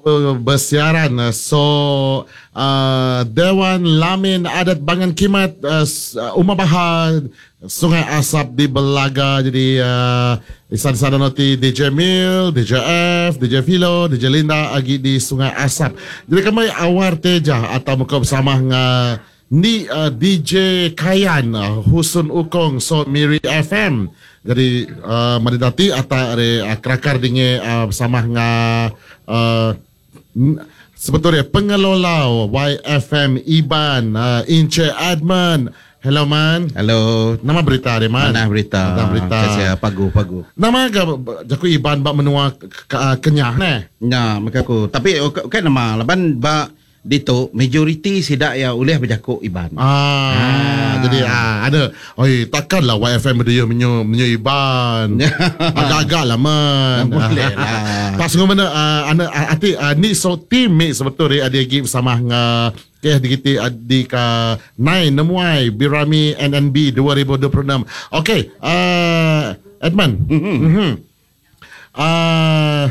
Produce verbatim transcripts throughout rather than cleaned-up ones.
bersiaran. So uh, Dewan Lamin Adat Bangan Kimat uh, Umar Bahar Sungai Asap di Belaga. Jadi uh, di sana-sana nanti D J Mil, D J F, D J Philo, D J Linda agi di Sungai Asap. Jadi kami awar teja atau muka bersama nga ni uh, D J Kayan uh, Husun Ukong So Miri F M. Jadi uh, madidati atau uh, kerakar dinge uh, bersama nga uh, sebetulnya pengelola Y F M Iban uh, Ince Adman. Hello man. Hello. Nama berita dia man. Mana berita? Nama berita. Saya pagu pagu. Nama ga jaku Iban bak menua ke, kenyah ne. Ya, maka aku. Tapi kan nama laban ba dito majority sidak ya oleh berjakuk Iban. Ah, ah. Jadi ah, ada. Oi, takkanlah Y F M dia menyu menyu Iban. Agak-agak lah man. Boleh lah. Pas ngomong uh, ana ati uh, ni so team mate sebetulnya ada game sama nga okay, di di ka nine Nemuai Birami N N B dua ribu dua puluh enam. Okey, uh, Edmund. Mm-hmm. Mm-hmm. Uh,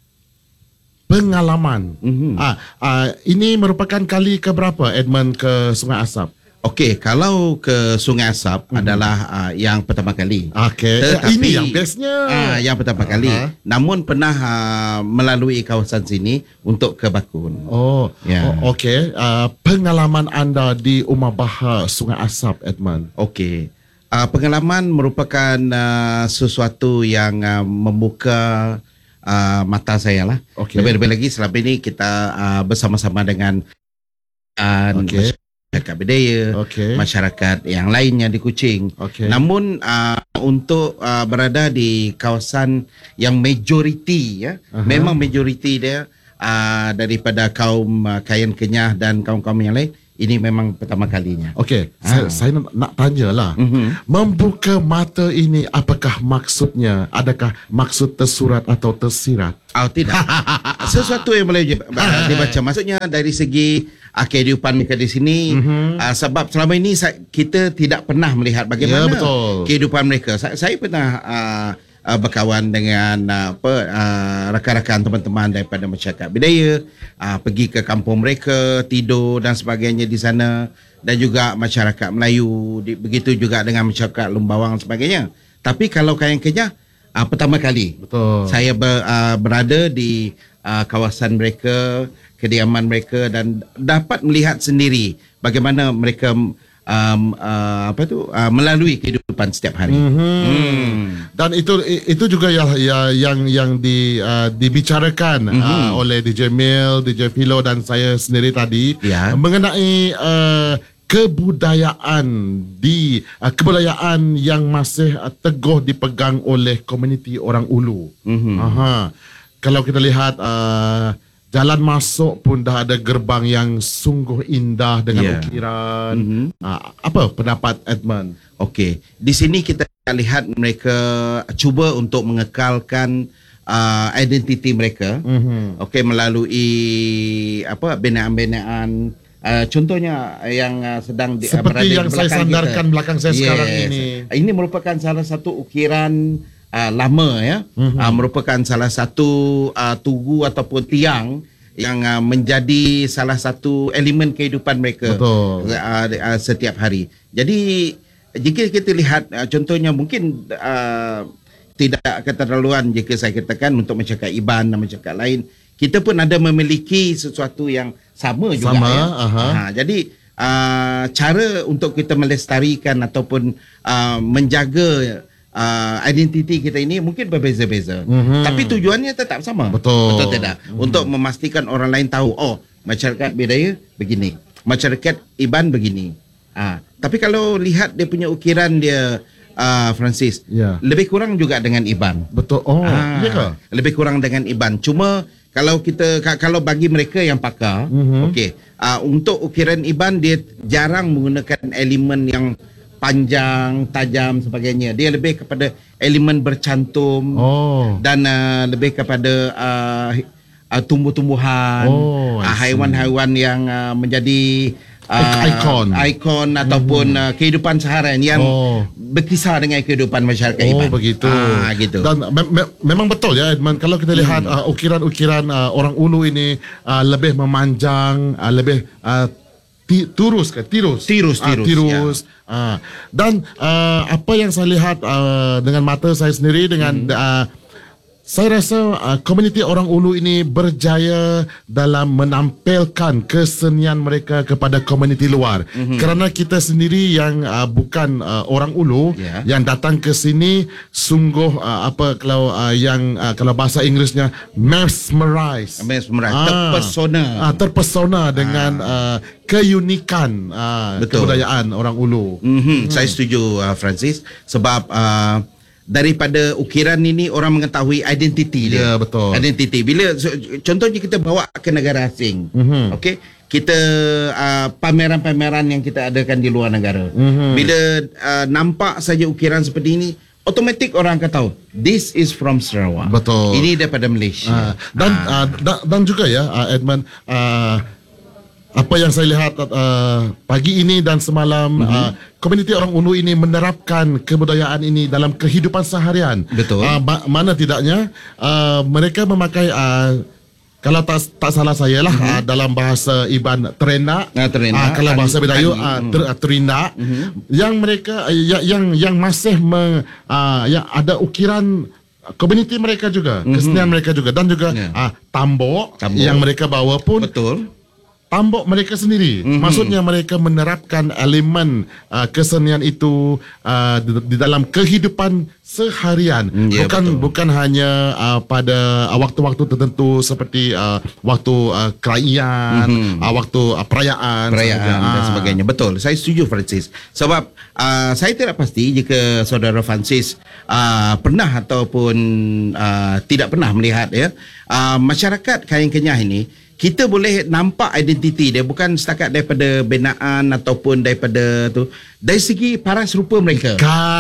pengalaman. Mm-hmm. Ah, uh, ini merupakan kali keberapa Edmund ke Sungai Asap? Okey, kalau ke Sungai Asap mm-hmm. adalah uh, yang pertama kali. Okey, ini yang bestnya. Uh, yang pertama uh-huh. kali. Namun pernah uh, melalui kawasan sini untuk ke Bakun. Oh, yeah. Oh okey. Uh, pengalaman anda di Umar Bahar Sungai Asap, Edmund? Okey. Uh, pengalaman merupakan uh, sesuatu yang uh, membuka uh, mata saya lah. Okay. Lebih-lebih lagi selama ini kita uh, bersama-sama dengan uh, okay. masyarakat budaya, okay. masyarakat yang lainnya di Kuching. Okay. Namun uh, untuk uh, berada di kawasan yang majoriti, ya, uh-huh. memang majoriti dia uh, daripada kaum uh, Kayan Kenyah dan kaum-kaum yang lain. Ini memang pertama kalinya. Okey, ah. saya, saya nak, nak tanyalah. Mm-hmm. Membuka mata ini apakah maksudnya? Adakah maksud tersurat atau tersirat? Oh, tidak. Sesuatu yang boleh dibaca. Maksudnya dari segi uh, kehidupan mereka di sini, mm-hmm. uh, sebab selama ini kita tidak pernah melihat bagaimana ya, kehidupan mereka. Saya, saya pernah uh, Uh, berkawan dengan uh, apa, uh, rakan-rakan teman-teman daripada masyarakat budaya, uh, pergi ke kampung mereka, tidur dan sebagainya di sana, dan juga masyarakat Melayu, di, begitu juga dengan masyarakat Lumbawang dan sebagainya. Tapi kalau Kayan Kenyah, uh, pertama kali Betul. saya ber, uh, berada di uh, kawasan mereka, kediaman mereka, dan dapat melihat sendiri bagaimana mereka Um, uh, apa tu uh, melalui kehidupan setiap hari. Mm-hmm. Hmm. Dan itu itu juga ya, ya yang yang di uh, dibicarakan mm-hmm. uh, oleh D J Mil, D J Philo dan saya sendiri tadi yeah. mengenai uh, kebudayaan di uh, kebudayaan yang masih uh, teguh dipegang oleh komuniti orang Ulu. Mm-hmm. Aha. Kalau kita lihat uh, jalan masuk pun dah ada gerbang yang sungguh indah dengan yeah. ukiran. Mm-hmm. Uh, apa pendapat Edmund? Okey, di sini kita lihat mereka cuba untuk mengekalkan uh, identiti mereka. Mm-hmm. Okey, melalui apa binaan-binaan. Uh, contohnya yang uh, sedang di, seperti uh, yang saya sandarkan kita. belakang saya yes. sekarang ini. Ini merupakan salah satu ukiran Uh, lama ya, mm-hmm. uh, merupakan salah satu uh, tugu ataupun tiang yang uh, menjadi salah satu elemen kehidupan mereka uh, uh, setiap hari. Jadi jika kita lihat uh, contohnya mungkin uh, tidak keterlaluan jika saya katakan untuk masyarakat Iban dan masyarakat lain, kita pun ada memiliki sesuatu yang sama juga. Sama, ya. uh-huh. Ha, jadi uh, cara untuk kita melestarikan ataupun uh, menjaga Uh, identiti kita ini mungkin berbeza-beza, mm-hmm. tapi tujuannya tetap sama. Betul. Betul tidak? Mm-hmm. Untuk memastikan orang lain tahu, oh masyarakat budaya begini, masyarakat Iban begini. Ah, tapi kalau lihat dia punya ukiran dia, uh, Francis, yeah. lebih kurang juga dengan Iban. Betul. Oh, ah, iya kah? Lebih kurang dengan Iban. Cuma kalau kita kalau bagi mereka yang pakar, mm-hmm. okey, uh, untuk ukiran Iban dia jarang menggunakan elemen yang panjang, tajam sebagainya. Dia lebih kepada elemen bercantum oh. dan uh, lebih kepada uh, uh, tumbuh-tumbuhan, oh, uh, haiwan-haiwan yang uh, menjadi uh, ikon ikon ataupun mm-hmm. uh, kehidupan seharian yang oh. berkisar dengan kehidupan masyarakat oh, Iban. Oh begitu. Ah, gitu. Dan me- me- memang betul ya Edmund, kalau kita lihat hmm. uh, ukiran-ukiran uh, orang Ulu ini uh, lebih memanjang, uh, lebih uh, ti- turus ke tirus. Tirus tirus. Uh, tirus. Ya. Uh, dan uh, apa yang saya lihat uh, dengan mata saya sendiri dengan hmm. uh, saya rasa uh, komuniti orang Ulu ini berjaya dalam menampilkan kesenian mereka kepada komuniti luar. Mm-hmm. Kerana kita sendiri yang uh, bukan uh, orang Ulu yeah. yang datang ke sini sungguh uh, apa kalau uh, yang uh, kalau bahasa Inggerisnya mesmerize. Mesmerize. Ah, terpesona. Ah, terpesona dengan ah. uh, keunikan uh, kebudayaan orang Ulu. Mm-hmm. Hmm. Saya setuju uh, Francis sebab uh, daripada ukiran ini orang mengetahui identiti dia. Ya, betul. Identiti. Bila so, contohnya kita bawa ke negara asing. Mm-hmm. Okey, kita uh, pameran-pameran yang kita adakan di luar negara. Mm-hmm. Bila uh, nampak saja ukiran seperti ini, automatik orang akan tahu this is from Sarawak. Betul. Ini daripada Malaysia. Uh, dan, uh. Uh, dan dan juga ya uh, Edmund, uh, apa yang saya lihat uh, pagi ini dan semalam, mm-hmm. uh, komuniti orang Ulu ini menerapkan kebudayaan ini dalam kehidupan seharian. Betul. Uh, ma- mana tidaknya uh, mereka memakai uh, kalau tak tak salah saya lah mm-hmm. uh, dalam bahasa Iban terendak, nah, terendak. Uh, kalau bahasa Bidayuh uh, ter, mm-hmm. terindak, mm-hmm. yang mereka uh, yang yang yang masih me, uh, yang ada ukiran komuniti mereka juga, mm-hmm. kesenian mereka juga dan juga yeah. uh, tambok, tambok yang mereka bawa pun betul. Tambok mereka sendiri. Mm-hmm. Maksudnya mereka menerapkan elemen uh, kesenian itu uh, di, di dalam kehidupan seharian. Mm, yeah, bukan betul. bukan hanya uh, pada uh, waktu-waktu tertentu seperti uh, waktu uh, kerajaan, mm-hmm. uh, waktu uh, perayaan, perayaan dan sebagainya. Betul. Saya setuju Francis. Sebab uh, saya tidak pasti jika saudara Francis uh, pernah ataupun uh, tidak pernah melihat ya uh, masyarakat Kayan Kenyah ini. Kita boleh nampak identiti dia bukan setakat daripada binaan ataupun daripada tu, dari segi paras rupa mereka.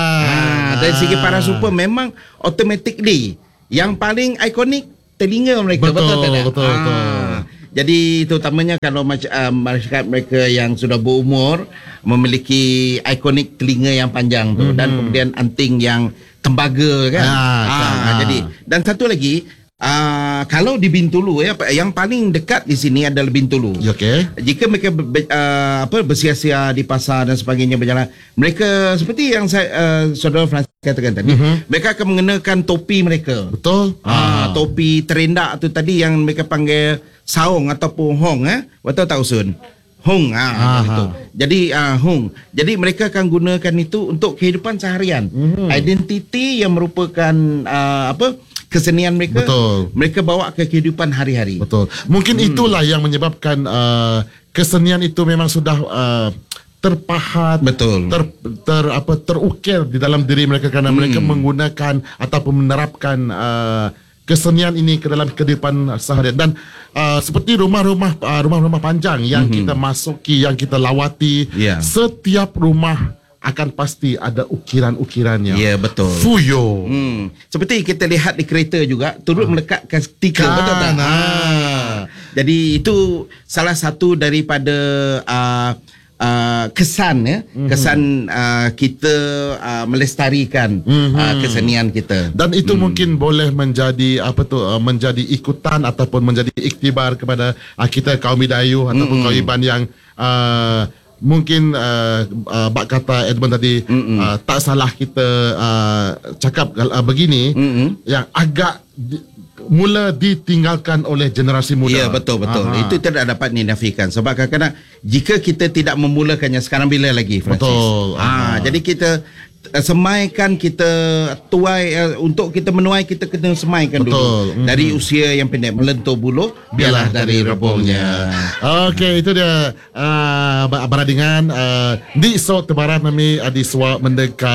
Ha, dari segi paras rupa memang automatically yang paling ikonik telinga mereka. Betul, betul tak? Betul, ha. betul. Jadi terutamanya kalau uh, masyarakat mereka yang sudah berumur memiliki ikonik telinga yang panjang tu, mm-hmm. dan kemudian anting yang tembaga kan. Ha, ha, ha. Jadi dan satu lagi, Uh, kalau di Bintulu ya, yang paling dekat di sini adalah Bintulu. Okay. Jika mereka ber, uh, apa bersia-sia di pasar dan sebagainya berjalan, mereka seperti yang saya uh, saudara Francis katakan tadi, mm-hmm. mereka akan mengenakan topi mereka. Betul. Uh, ah. Topi terendak tu tadi yang mereka panggil saung ataupun hong eh. Betul tak Usun? Hong ah itu. Jadi uh, hong. Jadi mereka akan gunakan itu untuk kehidupan seharian. Mm-hmm. Identiti yang merupakan uh, apa? kesenian mereka. Betul. Mereka bawa ke kehidupan hari-hari. Betul. Mungkin hmm. itulah yang menyebabkan uh, kesenian itu memang sudah uh, terpahat, betul. ter, ter apa terukir di dalam diri mereka kerana hmm. mereka menggunakan ataupun menerapkan uh, kesenian ini ke dalam kehidupan seharian. Dan uh, seperti rumah-rumah uh, rumah-rumah panjang yang hmm. kita masuki, yang kita lawati, yeah. setiap rumah akan pasti ada ukiran-ukirannya. Ya, yeah, betul. Fuyo. Hmm. Seperti kita lihat di kereta juga, turut ah. melekatkan stiker. Kan, betul tak? Ah. Jadi itu salah satu daripada uh, uh, kesan ya, mm-hmm. kesan uh, kita uh, melestarikan mm-hmm. uh, kesenian kita. Dan itu mm. mungkin boleh menjadi apa tu uh, menjadi ikutan ataupun menjadi iktibar kepada uh, kita kaum Bidayuh ataupun mm-hmm. kaum Iban yang uh, mungkin uh, uh, bak kata Edmund tadi uh, tak salah kita uh, cakap uh, begini, mm-hmm. yang agak di, mula ditinggalkan oleh generasi muda. Ya, betul betul. Aha. Itu tidak dapat dinafikan sebab kadang-kadang jika kita tidak memulakannya sekarang bila lagi Francis. Betul. Ah, jadi kita semaikan, kita tuai uh, untuk kita menuai, kita kena semaikan betul. Dulu mm-hmm. dari usia yang pendek melentur buluh biarlah dari rebungnya. Okey, itu dia uh, baradingan uh, di so tebaran kami uh, di suak mendeka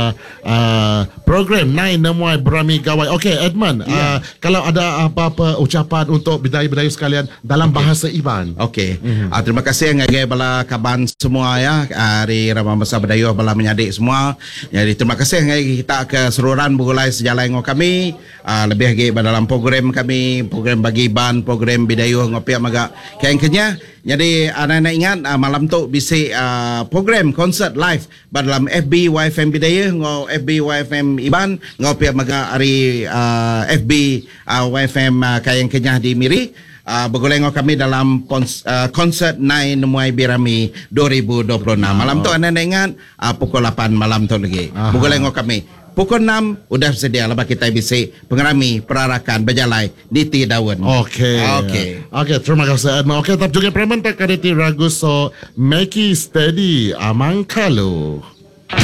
uh, program Nine Nemuai Berami Gawai. Okey Edmund, yeah. uh, kalau ada apa-apa ucapan untuk Bidayuh-Bidayuh sekalian dalam okay. bahasa Iban. Okey. Mm-hmm. Uh, terima kasih ngagai bala kaban semua ya, hari Ramai Besar Bidayuh bala menyadik semua. Jadi terima kasih kita ke seluruhan bergulai sejalan dengan kami, uh, lebih lagi dalam program kami, program bagi Iban, program Bidayuh ngopi maga Kayan Kenyah Jadi anak-anak ingat uh, malam tu bisik uh, program konsert live dalam F B Y F M Bidaya ngau F B Y F M Iban ngau pihak maga hari uh, F B uh, Y F M uh, Kayang Kenyah di Miri. Uh, bergoleng kami dalam pons, uh, konsert Nai Nemuai Birami dua ribu dua puluh enam. Malam tu anda ingat uh, pukul lapan malam tu lagi. Bergoleng kami. Pukul enam udah sedia lah kita bisa pengerami perarakan berjalai di Ti Daun. Okey. Okey. Okey, terima kasih Edma. Okey, tapi juga preman tak kaditi ragu so make it steady amang kalau.